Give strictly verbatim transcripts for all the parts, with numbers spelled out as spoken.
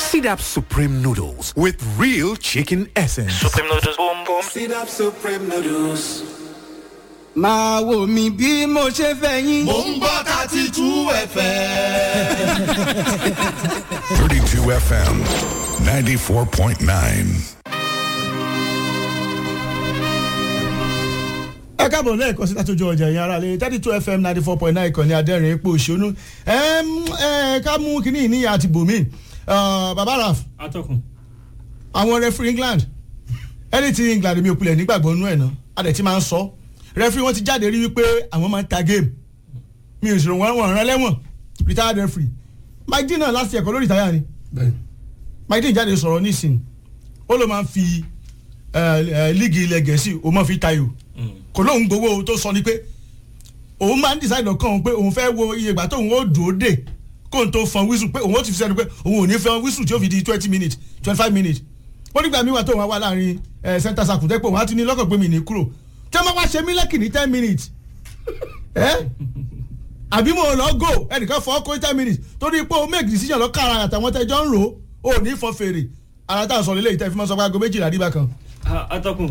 Sidap Supreme Noodles with real chicken essence. Supreme Noodles, boom boom. Sidap Supreme Noodles. máa wò mí bí mo ṣe fẹ́ yín. Mo ń gbọ́ thirty-two F M. thirty-two F M, ninety-four point nine. ẹ káàbọ̀ lẹ́ẹ̀kan sí látọjọ́ ọjà yẹn ara lè thirty-two F M ninety-four point nine ìkànnì adẹ́rìn epo òṣónú ẹ ká mú kínní ìníyà àti bòmí baba Raf atọ́kùn àwọn referee England ẹni tí England mi ò pilẹ̀ nígbàgbọ́ nú ẹ̀ náà adẹ̀ tí máa ń sọ referee wọn ti jáde rí wípé àwọn máa ń ta game mi ò sì rò wọ́n wọ́n rán lẹ́wọ̀n retired referee Mike Dean náà láti ẹ̀kọ́ lórí ìtayà ni Mike Dean jáde sọ̀rọ̀ nísìnyí ó ló máa ń fi líìgì ilẹ̀ Gẹ̀ẹ́sì ó máa fi tayò kò lóun gbowó tó sọ ni pé òun máa ń decide ọkàn pé òun fẹ́ wo iye ìgbà tóun ó dúró dè kóun tó fọn wísù pé òun ó ti fi sẹ́nu pé òun ò ní fọn wísù tí ó fi di twenty minutes twenty five minutes ó nígbà míì wà tóun wá láàrin center circle tẹ́ pé òun á ti ní lọ́kàn pé mi ní kúrò tí wọ́n wá ṣe mí lẹ́kì ní ten minutes ẹ́ àbí mo lọ go ẹnìkan fọ́ kó ten minutes torí pé o make decision lọ́kàn ara àtàwọn tẹ́jọ́ ń rò ó ní fọn fèrè ara tá à ń sọ lélẹ́yìí tẹ́ fi mọ́ sọ pé aago méjìlá rí bákan. atọ́kùn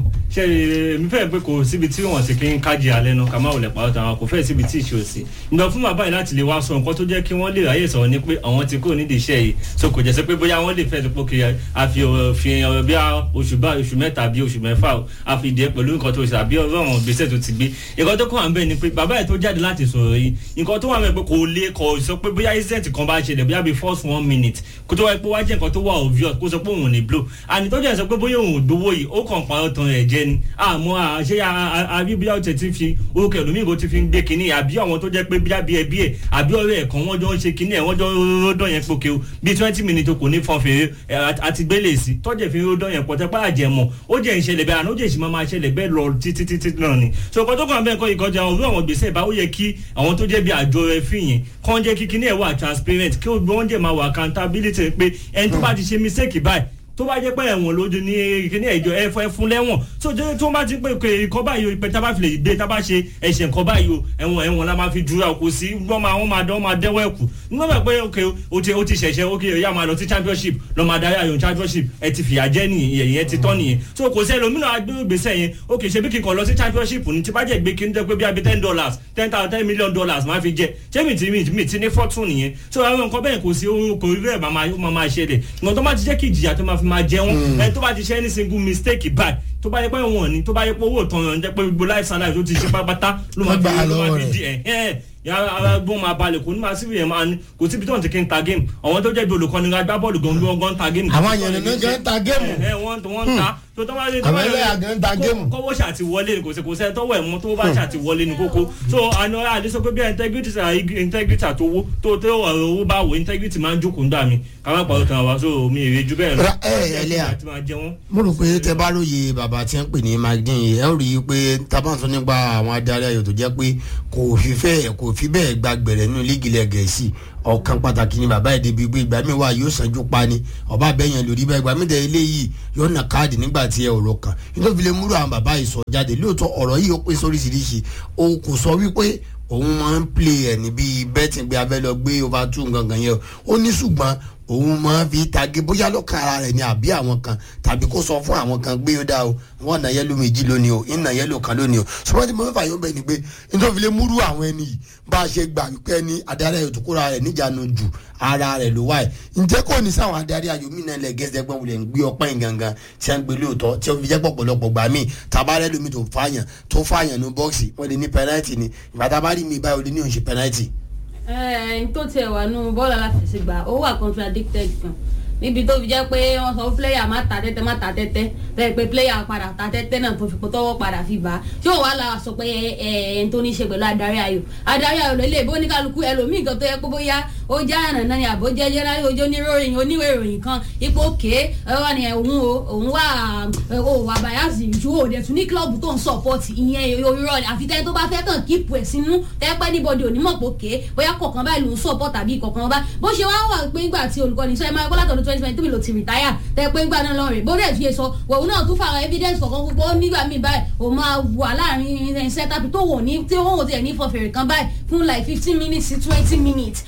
ṣe mi fẹ́ pé kò síbi tí wọ́n ti kí ń kájí alẹ́ náà ká má wọlé pàrọ̀ tàwọn kò fẹ́ síbi tí ìṣe òsì ǹdọ̀ fún bàbá yìí láti lè wá sọ nǹkan tó jẹ́ kí wọ́n lè ráyè sọ̀rọ̀ ní pé àwọn ti kúrò nídìí iṣẹ́ yìí so kò jẹ́ sẹ́ pé bóyá wọ́n lè fẹ́ tó pé àfi òfin bí oṣù bá oṣù mẹ́ta bí oṣù mẹ́fà àfi ìdí pẹ̀lú nǹkan tó ṣe àbí ọ̀rọ̀ ìgbésẹ̀ tó ti gbé nǹkan tó kọ́ wà ń bẹ̀ ni pé bàbá yìí tó jáde láti sọ̀rọ̀ yìí nǹkan tó wà ń bẹ̀ pé kò lè kọ̀ sọ pé bóyá incident kan bá ṣẹlẹ̀ bóyá bí first one minute kó tó wáyé pé wá jẹ́ nǹkan tó wà obvious kó sọ pé òun ò ní blow àní tó jẹ́ sọ pé bóyá òun ò gbowó yìí ó kàn parọ́ tán ẹ̀ jẹ́ ni àmọ́ àṣẹ àbí bí àwọn tẹ̀tí fi orúkọ ẹlòmíì kò ti fi ń gbé kínní àbí àwọn tó jẹ́ pé bí abí ẹbí ẹ̀ àbí ọ̀rẹ́ ẹ̀ kan wọ́n jọ ń ṣe kínní ẹ̀ wọ́n jọ rọ́dọ̀ yẹn pòkè o bíi twenty minutes kò ní fọ́n fèrè àti gbélé sí tọ́jẹ̀ fi rọ́dọ̀ yẹn pọ̀tẹ́ pàrà jẹ̀ mọ́ ó jẹ́ ìṣẹ̀lẹ̀ bẹ́ẹ̀ àná ó jẹ́ ìṣìmọ́ máa ṣẹlẹ̀ bẹ́ẹ̀ lọ títí títí náà ni so ọkọ̀ tó kàn bẹ́ẹ̀ kọ́ ìkọjá ọ̀rọ̀ àwọn gbèsè ìbáwó yẹ kí àwọn tó jẹ́ bí àjọ rẹ̀ fi yẹn kàn jẹ́ kí kínní ẹ̀ wà transparent kí wọ́n jẹ́ máa wà accountability pé ẹni tó bá ti ṣe mistake báyìí tó bá jẹ́ pé ẹ̀wọ̀n lójú ní kíní ẹ̀jọ́ ẹ̀fọ́ ẹ̀fún lẹ́wọ̀n tó jẹ́ tó bá ti pé ìkọ́ báyìí o ìpẹ́ tá bá fi lè gbé tá bá ṣe ẹ̀ṣẹ̀ nǹkan báyìí o ẹ̀wọ̀n ẹ̀wọ̀n la máa fi dúró kò sí wọ́n máa wọ́n máa dán máa dẹ́wọ́ ẹ̀kú nígbà bá pé ok o ti o ti ṣẹ̀ṣẹ̀ ok ẹ̀yà máa lọ sí championship lọ máa darí ayò championship ẹ̀ ti fìyà jẹ́ nìyẹn ìyẹn ti tọ́ nìyẹn so kò sí ẹlòmíràn agbègbèsẹ̀ yẹn ok ṣe bí kíkan lọ sí championship ní tí bá jẹ́ gbé kí n jẹ́ pé bí abi ten dollars ten thousand ten million dollars máa fi jẹ ṣé mi ti mi ti ní fortune nìyẹn so àwọn nǹkan bẹ́ẹ̀ kò sí kò rí bẹ́ẹ̀ máa máa ṣẹlẹ̀ ìgbọ̀n tó má ti jẹ́ kí ìjìyà tó máa fi máa jẹ wọ́n tó bá ti ṣe any single mistake bad tó bá yẹ pé wọn ni tó bá yẹ pé owó tán yàn jẹ pé gbogbo life salary tó ti ṣe pátápátá ló máa fi ló máa fi di ẹ ẹ yàrá gbọ́n máa balẹ̀ kò ní máa síbi yẹn máa ní kò síbi tó ń ti kí n ta game àwọn tó jẹ́ bí olùkọ́ni agbá bọ́ọ̀lù gan gan ta game. àwọn àyànnà náà gan ta game. ẹ wọ́n wọ́n ta tó tó bá yẹ àwọn ẹlẹ́yà gan ta game. kọ́wọ́ ṣàti wọlé kò sí kò sẹ́ tọ́wọ́ ẹ̀ mú tó bá ṣàti wọlé ní kókó so àná àdéṣọ pé bí integrity integrity àtowó tó tó owó bá wò integrity máa ń jókòó ń dà mí káwọn pàrọ̀ tàn wá so mi èrè ju bẹ́ẹ̀ lọ. ẹ ẹlẹ́yà mo rò pé tẹ bá lóye bàbá tí ń pè ní magdin ẹ rí i pé tabanso nípa àwọn adarí ayò tó jẹ́ pé kò fi fẹ́ kò fi bẹ́ẹ̀ gbàgbẹ̀rẹ̀ nínú líìgì ilẹ̀ Gẹ̀ẹ́sì ọ̀kan pàtàkì ni bàbá ìdèbí gbé ìgbà mi wà yóò sanjú pa ni ọba abẹ́yẹn lórí bẹ́ẹ̀ ìgbà mi tẹ eléyìí yóò nà káàdì nígbà tí ẹ ọ̀rọ̀ kan nítorí fi lè múrò àwọn bàbá yìí sọ jáde lóòótọ́ ọ̀rọ̀ yìí ó pé sóríṣiríṣi o kò sọ wípé òun máa ń play ẹ̀ níbi bẹ́ẹ̀tì gbé abẹ́ lọ gbé over two gangan yẹn ó ní ṣùgbọ́n òun máa fi tage bóyá lọ́kàn ara rẹ̀ ni àbí àwọn kan tàbí kó sọ fún àwọn kan gbé ó dá o wọ́n nà yẹ́lò méjì lónìí o ìnà yẹ́lò kan lónìí o ṣùgbọ́n tí mo fẹ́ fà yóò bẹ̀ ni pé nítorí fi lè múrú àwọn ẹni yìí bá a ṣe gbà wípé ẹni adarí ayò tó kóra rẹ̀ níjànú jù ara rẹ̀ ló wáyé ǹjẹ́ kò ní sáwọn adarí ayò mí náà lẹ̀ gẹ́sẹ̀ gbọ́n wulẹ̀ ń gbé ọpẹ́ yìí gangan tí a ń gbé lóòótọ́ tí ó fi jẹ́ pọ̀pọ̀lọpọ̀ gbà mí tabarẹ́ lómi tó fàyàn tó fàyàn ní bọ́ọ̀sì wọ́n lè ní pẹ́náìtì ni ìgbà tabarí mi báyìí ó lè ní òun ṣe pẹ́náìtì. ẹ̀ẹ́n tó tiẹ̀ wà nù bọ́ọ̀lù aláfẹsẹ̀gbá ó wà contradicted kan níbi tó fi jẹ́ pé wọ́n sọ pléyà má ta tẹ́tẹ́ má ta tẹ́tẹ́ bẹ́ẹ̀ pé pléyà padà ta tẹ́tẹ́ náà tó fi kó tọ́wọ́ padà fi bá tí òun wà láwa sọ pé ẹ ẹ tó ní í ṣe pẹ̀lú adarí ayò adarí ayò lélẹ̀ bó ní kálukú ẹlòmíì kan tó yẹ pé bóyá ó já àná náà ni àbó jẹ́ jẹ́rẹ́ ojú oníròyìn oníwèé ìròyìn kan ipò òkè ẹwà ni òun o òun wà ó wà bàyàsì ju òde tún ní kílọ̀bù tó ń sọ̀pọ̀tì ìyẹn irọ́ ni àfi tẹ́ tó bá fẹ́ kàn kíìpù ẹ̀ sínú tẹ́ pẹ́ níbodè onímọ̀ pòkè bóyá kọ̀ọ̀kan báyìí ló ń sọ̀pọ̀ tàbí kọ̀ọ̀kan bá bó ṣe wá wà pé ìgbà tí olùkọ́ni sọ ẹ máa gbọ́ látọ̀dún twenty twenty three ló ti rìtáyà tẹ́ pé ìgbà náà lọ́rìn bó dẹ̀ fi sọ òun náà tún fara evidence kọ̀ọ̀kan púpọ̀ nígbà míì báyìí òun máa wà láàrin setup tó wò ní tí òun ò tiẹ̀ ní fọ fèrè kan báyìí fún like fifteen minutes sí twenty minutes tẹ́ pé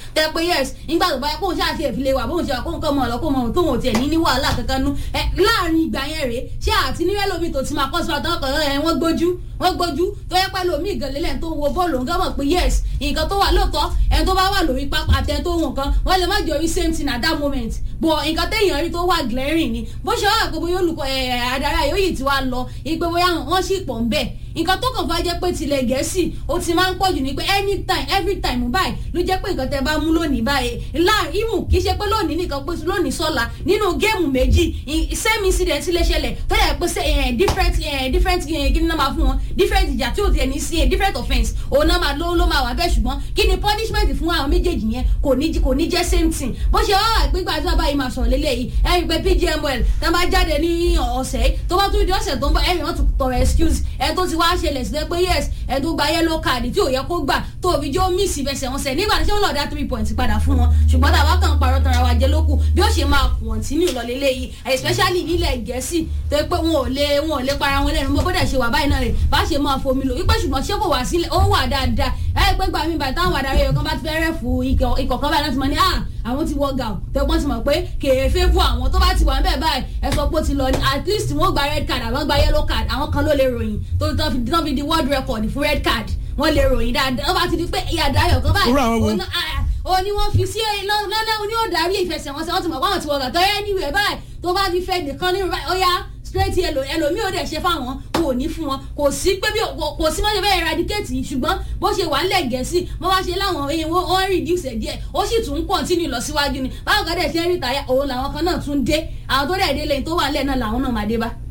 yes nígbà tó bá yẹ kóun ṣáà ti ẹ̀ fi lè wà bóun ṣe wà kóun kọ́ mọ́ ọ̀lọ́ kóun mọ̀ tóun ò tiẹ̀ ní ní wàhálà kankan nú ẹ láàrin ìgbà yẹn rèé ṣé àti nílẹ̀ lómi tó ti máa kọ́ sí ọ̀tọ̀ ọkọ̀ ẹ̀ wọ́n gbójú wọ́n gbójú tó yẹ pẹ́ lómi ìgànlélẹ̀ tó ń wo bọ́ọ̀lù ń gọ́mọ̀ pé yes nǹkan tó wà lóòótọ́ ẹni tó bá wà lórí pápá àtẹ tó wọ̀n kan wọ́n lè má jọ rí same thing at that moment bọ̀ nǹkan téèyàn rí tó wà glaring ni bó ṣe wà pé bóyá olùkọ́ adarí ayò yìí ti wá lọ ìpè bóyá wọ́n sì pọ̀ ń bẹ̀ nǹkan tó kàn fà jẹ́ pé tilẹ̀ gẹ̀ẹ́sì ó ti máa ń pọ̀jù ní pé anytime every time báyìí ló jẹ́ pé nǹkan tẹ́ bá mú lónìí báyìí láàrin ìmù kì í ṣe pé lónìí nìkan pé lónìí sọ́la nínú géèmù méjì same incident lè ṣẹlẹ̀ tó yẹ pé different different kí ni náà máa fún wọn different ìjà tí ò tiẹ̀ ní sí different offence òun náà máa ló ló máa wà bẹ́ẹ̀ ṣùgbọ́n kí ni punishment fún àwọn méjèèjì yẹn kò ní kò ní jẹ́ same thing bó ṣe wá wà pé gbàdúrà báyìí máa sọ̀rọ̀ lélẹ́yìí ẹ̀yìn pé P G M L tá bá jáde ní ọ̀sẹ̀ tó bá tún di ọ̀sẹ̀ tó ń bọ̀ ẹ̀yìn wọn tún tọrọ excuse ẹ̀ tó ti wá ṣẹlẹ̀ sílẹ̀ pé yes ẹ̀ tó gba yellow card tí ò yẹ kó gbà tó fi jó miss ìfẹsẹ̀wọnsẹ̀ nígbà tí wọ́n lọ dá three points padà fún wọn ṣùgbọ́n tàwa kàn parọ́ tanra wa jẹ lókù bí ó ṣe máa continue lọ lélẹ́yìí especially nílẹ̀ Gẹ̀ẹ́sì tó pé wọn ò lè wọn ò lè para wọn lẹ́nu bó dẹ̀ ṣe wà báyìí náà rẹ̀ bá ṣe máa fomi lò wípé ṣùgbọ́n ṣé kò wá sílẹ̀ ó wà dáadáa ẹ̀ pé gbà mí báyìí táwọn adarí ẹ̀yọ̀ kan bá ti fẹ́ rẹ̀ fún ikọ̀ kan báyìí láti mọ̀ ní à àwọn ti wọ gà ó tẹ́gbọ́n ti mọ̀ pé kèé fẹ́ fún àwọn tó bá ti wà ń bẹ̀ báyìí ẹ sọ pé ó ti lọ ní at least wọ́n gba red card àwọn gba yellow card àwọn kan ló lè ròyìn tó tán fi di world record fún red card wọ́n lè ròyìn dáadáa wọ́n bá ti di pé ìyá àdáyọ̀ kan báyìí ó ní wọ́n fi sí lọ́lẹ́ ní ó darí ìfẹsẹ̀wọnsẹ̀ wọ́n ti mọ̀ pé àwọn ti wọ gà tó yẹ níwèé báyìí tó bá fi fẹ́ nìkan ní ó yá straight yellow ẹlòmíì ò dẹ̀ ṣe fáwọn kò ní fún wọn kò sí pé bí kò sí mọ́jọ́ bẹ́ẹ̀ eradicate yìí ṣùgbọ́n bó ṣe wà nílẹ̀ Gẹ̀ẹ́sì wọ́n bá ṣe láwọn èèyàn wọ́n reduce ẹ̀ díẹ̀ ó sì tún continue lọ síwájú ni báwọn kan dẹ̀ ṣe ń rí tàyà òun làwọn kan náà tún dé àwọn tó dẹ̀ dé lẹ́yìn tó wà nílẹ̀ náà làwọn náà máa dé bá.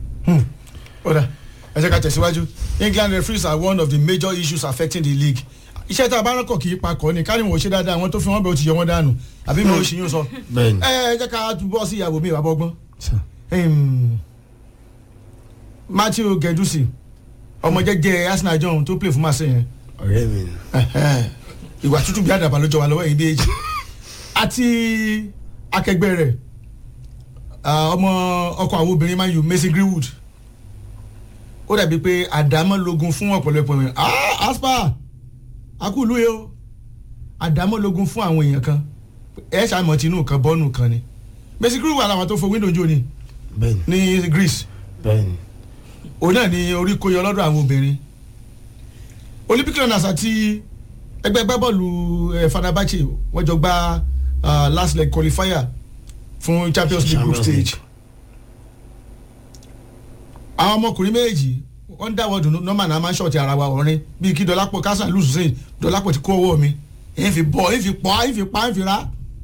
ọ̀dà ẹ jẹ́ ká tẹ̀síwájú England referees are one of the major issues affecting the league iṣẹ́ tá a bá ránkọ̀ kì í pakọ̀ ni kárí wọn ò ṣe dáadáa àwọn tó fi wọ́n bẹ̀ ó ti yọ wọ́n dànù àbí mi ò ṣì yín sọ. ẹ jẹ́ ká túbọ̀ sí ìyàwó mi ìwà bọ́gbọ́n. Matthew Guendouzi ọmọ jẹ́jẹ́ Arsenal john tó play fún Marseille yẹn. ọ̀rẹ́ mi. ìwà tútù bí àdàbà lọ́jọ́ wa lọ́wọ́ yìí bí èjì àti akẹgbẹ́ rẹ̀ ọmọ ọkọ àwọn obìnrin Man U Mason Greenwood ó dàbí pé àdámọ́lógún fún ọ̀pọ̀lọpọ̀ èèyàn aspa akúlù yìí o àdámọ́lógún fún àwọn èèyàn kan ẹ̀ ṣàmọ̀ tinú kan bọ́ọ̀nù kan ni Mason Greenwood wà láwọn tó fo window jò ní ní Greece òun náà ni orí kó yọ lọ́dọ̀ àwọn obìnrin Olympic runners àti ẹgbẹ́ ẹgbẹ́ bọ́ọ̀lù Fenerbahce wọ́n jọ gba last leg qualifier fún Champions League group stage àwọn ọmọkùnrin méjì wọ́n dáwọ́ dùn nọ́mà náà máa ń ṣọ̀tì ara wa ọ̀rin bíi kí Dọ́lápọ̀ kásán lùsùn sẹ́yìn Dọ́lápọ̀ ti kó ọwọ́ mi èyí fi bọ̀ èyí fi pọ̀ èyí fi pa èyí fi ra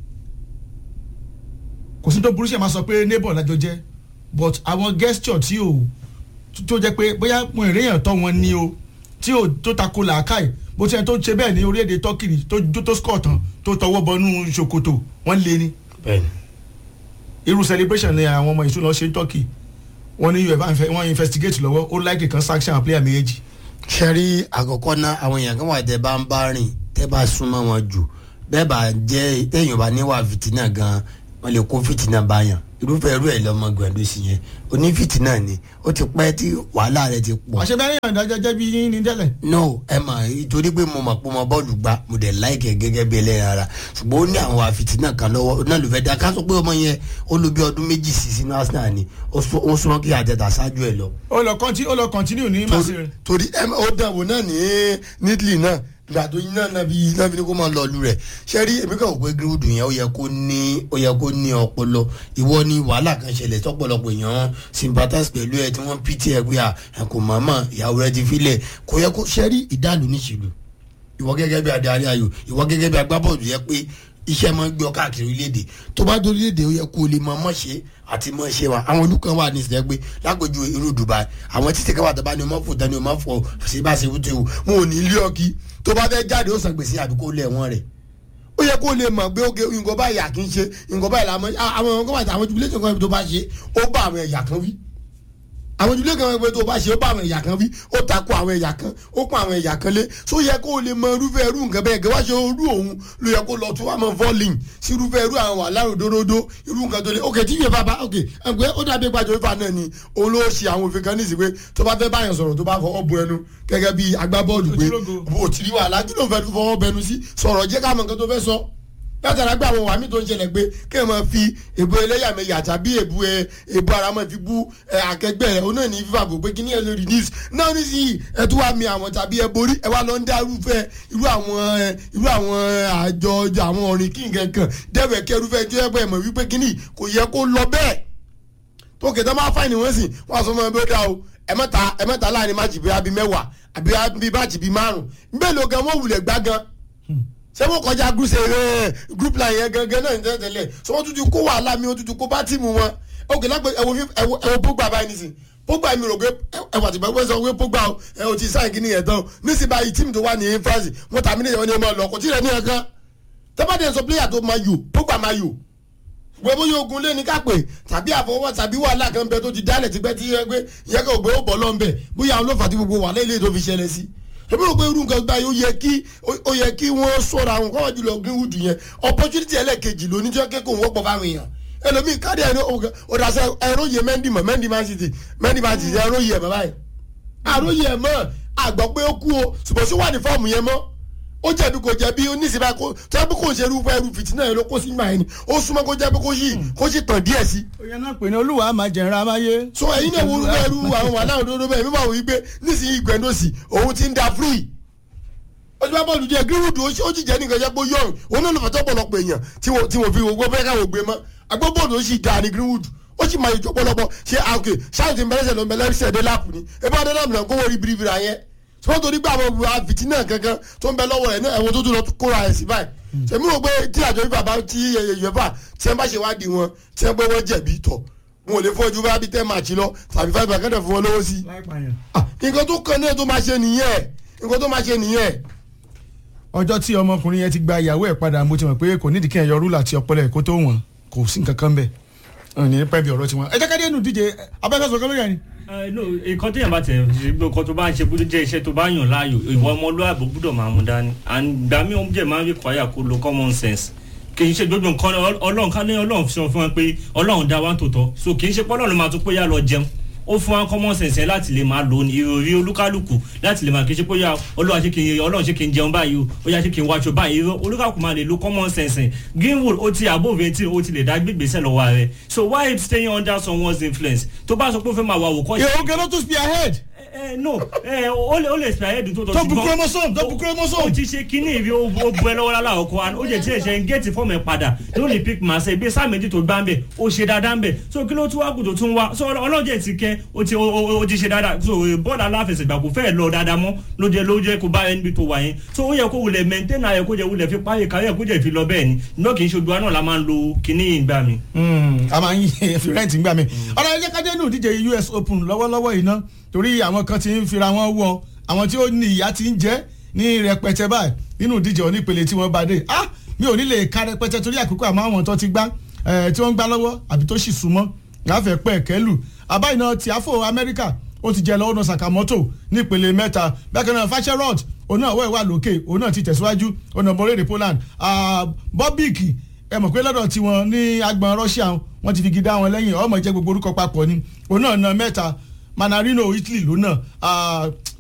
kò sí tó burú ṣe máa sọ pé neighbor lájọ jẹ́ but àwọn gesture tí ò tó jẹ́ pé bóyá mo ìrèyàn tọ́ wọn ní o tí ò tó tako làákàyè bó ti yẹn tó ṣe bẹ́ẹ̀ ní orílẹ̀-èdè Turkey tó tó score tán tó tọwọ́ bọnú ṣòkòtò wọ́n lé ní. irú celebration ni àwọn ọmọ ìṣúná ṣe ń Turkey wọ́n ní uefa wọ́n investigate lọ́wọ́ ó láìkè kan sanction player méjì. sẹ́rí àkọ́kọ́ náà àwọn èèyàn kan wà tẹ́ bá ń bá rìn tẹ́ bá súnmọ́ wọn jù bẹ́ẹ̀ bá jẹ́ téèyàn bá níwà fìtínà gan wọ́n lè kó fìtínà báyàn irúfẹ́ irú ẹ̀ lọ́mọ Guendouzi yẹn onífìtínà ni ó ti pẹ́ tí wàhálà rẹ̀ ti pọ̀. àṣẹ bẹ́ẹ̀ yàn dájọ́ jẹ́ bí yín ní tẹ́lẹ̀. no ẹ mà torí pé mo mọ̀ pé mo bọ́ọ̀lù gbá mo dẹ̀ láìkẹ́ gẹ́gẹ́ bí ẹlẹ́yìn ara ṣùgbọ́n ó ní àwọn àfìtínà kan lọ́wọ́ náà ló fẹ́ dá ká sọ pé ọmọ yẹn ó lo bí ọdún méjì sí sínú Arsenal ni ó súnmọ́ kí àjẹta ṣáájú ẹ̀ lọ. ó lọ kọ́ntínú ó lọ kọ́ntínú ní Marseille. torí ó dàbò náà ní nídìí náà gbàdó yín náà nàbí nàbí ní kó máa lọ lu rẹ̀ ṣe rí èmi kàn wò pé Greenwood yẹn ó yẹ kó ní ó yẹ kó ní ọpọlọ ìwọ ní wàhálà kan ṣẹlẹ̀ tọ́pọ̀lọpọ̀ èèyàn sympathize pẹ̀lú ẹ tí wọ́n pt ẹ pé à kò mọ̀ọ́mọ̀ ìyàwó rẹ ti filẹ̀ kò yẹ kó ṣe rí ìdálù níṣìlú ìwọ gẹ́gẹ́ bí adarí ayò ìwọ gẹ́gẹ́ bí agbábọ́ọ̀lù yẹ pé iṣẹ́ máa ń gbé ọ káàkiri orílẹ̀-èdè tó bá dé orílẹ̀-èdè ó yẹ kó o lè máa mọ̀ ṣe àti mọ̀ ṣe wa àwọn olùkọ́ wà ní ìsìlẹ̀ pé lágbèjú irú Dubai àwọn títí káwá tó bá ní ọmọ fò tán ní ọmọ fò ṣe bá ṣe wúte wò wọn ò ní ilé ọkì tó bá fẹ́ jáde ó san gbèsè àbí kó lẹ̀ wọ́n rẹ̀ ó yẹ kó lè mọ̀ pé ó gé nǹkan báyìí à kì í ṣe nǹkan báyìí làwọn àwọn nǹkan báyìí àwọn jubilation kan tó bá ṣe ó bá àwọn ẹ̀yà kan wí àwọn jubilation kan pé tó bá ṣe ó bá àwọn ẹ̀yà kan wí ó takò àwọn ẹ̀yà kan ó pọn àwọn ẹ̀yà kan lé so yẹ kó lè mọ irúfẹ́ irú nǹkan bẹ́ẹ̀ gẹ́wá ṣe orú òun ló yẹ kó lọ tún wá mọ fọ́ọ̀lìn sí irúfẹ́ irú àwọn aláàrùn dóródó irú nǹkan tó lé ok tí yẹ bàbá ok ẹgbẹ́ ó dàbí gbàjọ ifá náà ni òun ló ṣe àwọn òfin kan nísìsiyìí pé tó bá fẹ́ báyàn sọ̀rọ̀ tó bá fọwọ́ bu ẹnu gẹ́gẹ́ bí agbábọ́ọ̀lù pé òtítí wà lájú ló ń fẹ́ fọwọ́ bẹnu sí sọ̀rọ̀ jẹ́ ká mọ nǹkan tó fẹ́ sọ látara gbé àwọn wàmí tó ń ṣẹlẹ̀ pé kí ẹ máa fi èbó ẹlẹ́yàmẹ̀yà tàbí èbó ẹ èbó ara máa fi bú akẹgbẹ́ rẹ̀ òun náà ní fífa bò pé kí ní ẹ lórí news náà nísìnyí ẹ tún wá mi àwọn tàbí ẹ borí ẹ wá lọ ń dá irúfẹ́ irú àwọn irú àwọn àjọ àwọn ọ̀rìn kí nǹkan kan dẹ́wẹ̀ kẹrúfẹ́ tó yẹ pé ẹ mọ̀ wípé kí ní kò yẹ kó lọ bẹ́ẹ̀ tó kẹta máa fáìní wọn sì wọn àsọ fún ẹ bí ó dá o ẹ mẹ́ta ẹ mẹ́ta láàrin máàjì bíi abi mẹ́wàá àbí abi máàjì bíi márùn bẹ́ẹ̀ ló gan wọ́n wulẹ̀ gbá gan ṣé wọ́n kọjá gúúsẹ̀ rẹ̀ group line yẹn gangan náà ní tẹ́tẹ́lẹ̀ ṣé wọ́n tún ti kó wàhálà mi wọ́n tún ti kó bá tìmù wọn òkè lápẹ́ ẹ̀wọ̀ Pogba báyìí nísìn Pogba mi rò pé ẹ̀wọ̀ àtìgbà wọ́n sọ pé Pogba ẹ̀ ò ti sáyìn kí nìyẹn tán nísìn báyìí tíìmù tó wà ní France wọ́n tàbí ní ìyẹn ní ọmọ ọlọ́kọ̀ tí rẹ̀ ní ẹ̀kan tẹ́bàdé sọ pléyà tó máa yò Pogba máa yò gbogbo yóò ogun lé ní kápẹ́ tàbí àfọwọ́ tàbí wàhálà kan bẹ tó ti dálẹ̀ tipẹ́ tí yẹ pé yẹ kó gbé ó bọ̀ lọ́nbẹ̀ bóyá àwọn olófà tí gbogbo wàhálà ilé tó fi ṣẹlẹ̀ sí èmi rò pé irú nǹkan báyìí ó yẹ kí ó yẹ kí wọ́n sọ̀rọ̀ àwọn kọ́wọ́ jùlọ Greenwood yẹn opportunity ẹlẹ́ẹ̀kejì lóní tí wọ́n kẹ́kọ̀ọ́ wọ́pọ̀ fáwọn èèyàn ẹlòmíì káàdì ẹ̀rọ ọ̀dàṣẹ ẹ̀rọ yẹ Mendy mọ̀ Mendy Man City Mendy Man City ẹ̀rọ yẹ mọ̀ báyìí àrò yẹ mọ̀ àgbọ̀ pé ó kú o ṣùgbọ́n ṣó wà ní fọ́ọ̀mù yẹn mọ́ ó jẹ̀bi kò jẹ̀bi oníṣẹ́bá kó tẹ́bí kò ṣe irúfẹ́ irú fìtínà yẹn ló kó sí ìgbà yẹn ni ó súnmọ́ kó jẹ́bi kó yí kó sì tàn díẹ̀ sí. òye náà pè ní olúwa máa jẹ̀ra amáyé. so ẹ̀yin náà wo irúfẹ́ irú àwọn wàhálà òdodo bẹ́ẹ̀ mímọ́ àwọn wípé nísìnyí gbẹ̀ndòsì òun ti ń da free. ọjọ́ bọ́ọ̀lù jẹ́ Greenwood ó sì jẹ́ nìkan jẹ́ pé yọ̀rùn òun náà ló fẹ́ tọ́pọ̀lọpọ̀ èèyàn tí wọ́n fi gbogbo fẹ́ káwọn gbé mọ́ agbóbọ́ọ̀lù ó sì dáa ní Greenwood ó sì máa yẹ jọpọlọpọ ṣe àkè ṣáàtì mbẹ́rẹ́sẹ̀ ló ń bẹ̀rẹ̀ ṣẹ̀dẹ̀ láàpù ni ebi adé náà mìíràn kó wọ́n rí biribiri àyẹn sọ́wọ́n torí pé àwọn ọmọ fìtínà kankan tó ń bẹ lọ́wọ́ rẹ̀ náà ẹ̀wọ̀n tó tún lọ kóra ẹ̀ sí báyìí ṣèmi rò pé tí àjọ yìí bàbá tí yẹ̀fà tí wọ́n bá ṣe wádìí wọn tí wọ́n pé wọ́n jẹ̀bi tọ̀ wọn ò lè fọ́jú bá bí tẹ́ màchí lọ tàbí five akẹ́dẹ̀ fún wọn lọ́wọ́ sí. nǹkan tó kàn náà tó máa ṣe nìyẹn nǹkan tó máa ṣe nìyẹn. ọjọ́ tí ọmọkùnrin yẹn ti gba ìyàwó ẹ̀ padà mo ti mọ̀ pé kò nídìí kí ẹ̀ yọ rúlà àti ọpọlọ ẹ̀ kó tó wọ̀n kò sí nǹkan kan bẹ́ẹ̀ ní pẹ́ẹ́bì ọ̀rọ̀ tiwọn ẹ jẹ́ ká dé inú díje abẹ́kẹ́sọ̀ kan lórí ẹni. no nǹkan tó yàn bá tẹ̀ nǹkan tó bá ń ṣe bójú jẹ́ iṣẹ́ tó bá yàn láàyò ìwọ ọmọlúwàbí gbọ́dọ̀ máa mú dání and gbà mí oúnjẹ máa ń rí kwaya kó lo common sense kì í ṣe gbogbo nǹkan ọlọ́run ká ní ọlọ́run sọ fún wa pé ọlọ́run dá wa tó tọ́ so kì í ṣe pé ọlọ́run máa tó pé yá lọ jẹun ó fún wa common sense yẹn láti lè máa lò ní ìròrí olúkálùkù láti lè máa kí n ṣe pé ọlọ́run ṣe kí n ọlọ́run ṣe kí n jẹun báyìí o ó yá ṣe kí n wáṣọ báyìí olúkálùkù máa lè lo common sense yẹn Greenwood ó ti above eighteen ó ti lè dá gbégbèsè lọ́wọ́ rẹ̀ so why staying under someone's influence tó bá sọ pé ó fẹ́ máa wà wò kọ́ ṣe. èèyàn gẹ́gẹ́ tó spear ahead. ẹ no ẹ o lè o lè spear ahead tó tọ́ tó bu chromosome tó bu chromosome. o ti ṣe kíní ìrí o bu ẹ lọ́wọ́ lálẹ́ àkọ́kọ́ and ó jẹ́ tí ẹ ṣe ń gẹ́ẹ̀tì fọ́ọ̀mù ẹ̀ padà ló lè pick màá sẹ́ ibi sáà méjì tó gbá ń bẹ̀ ó ṣe dáadáa ń bẹ̀ so kí ló tún wá kù tó tún wá so ọlọ́jẹ̀ ti kẹ́ ó ti ó ti ṣe dáadáa so bọ́ọ̀lù aláfẹsẹ̀gbà kò fẹ́ẹ̀ lọ dáadáa mọ́ ló jẹ́ ló jẹ́ kó bá ẹni tó wà yẹn so ó yẹ kó wulẹ̀ maintain ayẹ kó jẹ́ wulẹ̀ fi páyé káyẹ kó jẹ́ fi lọ bẹ́ẹ̀ ni náà kì í ṣe ojú wa náà la máa ń lo kíní ìgbà mi. a máa ń yí fi rẹ́ǹtì ìgbà mi ọ̀rọ̀ ẹ̀jẹ̀ kájẹ́ nù díje U S Open lọ́wọ́lọ́wọ́ yìí ná torí àwọn kan ti ń fira wọn wọ àwọn tí ó ní ìyá ti ń jẹ́ ní rẹpẹtẹ báyìí nínú ìdíje onípele tí wọ́n bá dé ah mi ò ní lè ka rẹpẹtẹ torí àkókò àmọ́ àwọn tó ti gbá tí wọ́n ń gbá lọ́wọ́ àbí tó sì súnmọ́ láfẹ̀ẹ́ pẹ́ kẹ́lù àbáyìí Tiafo Amẹ́ríkà ó ti jẹ lọ́wọ́ náà Sakamoto nípele mẹ́ta bákan náà Fasherot òun náà wẹ̀ wà lókè òun náà ti tẹ̀síwájú ọ̀nà mọ̀rẹ́rẹ́ Poland Bobik ẹ mọ̀ pé lọ́dọ̀ tiwọn ní agbọ̀n Russia wọ́n ti fi gidá wọn lẹ́yìn ọmọ ìjẹ́ gbogbo orúkọ papọ̀ ni òun náà na mẹ́ta Manarino Italy ló náà